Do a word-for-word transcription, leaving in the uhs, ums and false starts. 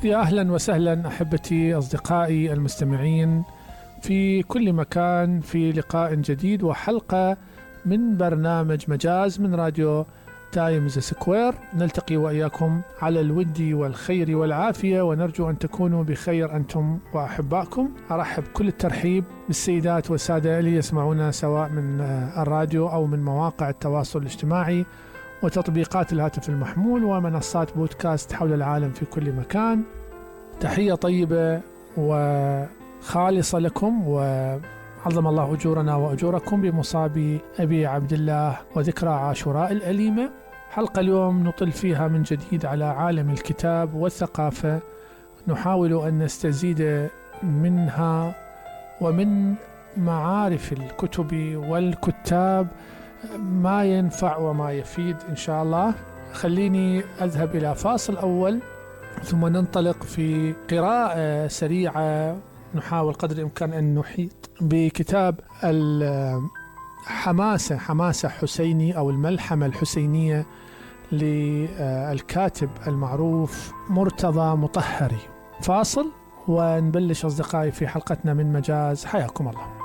يا أهلا وسهلا أحبتي أصدقائي المستمعين في كل مكان، في لقاء جديد وحلقة من برنامج مجاز من راديو تايمز سكوير. نلتقي وإياكم على الود والخير والعافية، ونرجو أن تكونوا بخير أنتم وأحبائكم. أرحب كل الترحيب بالسيدات والسادة اللي يسمعونا سواء من الراديو أو من مواقع التواصل الاجتماعي وتطبيقات الهاتف المحمول ومنصات بودكاست حول العالم في كل مكان. تحية طيبة وخالصة لكم، وعظم الله أجورنا وأجوركم بمصاب أبي عبد الله وذكرى عاشوراء الأليمة. حلقة اليوم نطل فيها من جديد على عالم الكتاب والثقافة، نحاول أن نستزيد منها ومن معارف الكتب والكتاب ما ينفع وما يفيد إن شاء الله. خليني أذهب إلى فاصل أول ثم ننطلق في قراءة سريعة، نحاول قدر الإمكان أن نحيط بكتاب الحماسة حماسة حسيني أو الملحمة الحسينية للكاتب المعروف مرتضى مطهري. فاصل ونبلش أصدقائي في حلقتنا من مجاز. حياكم الله.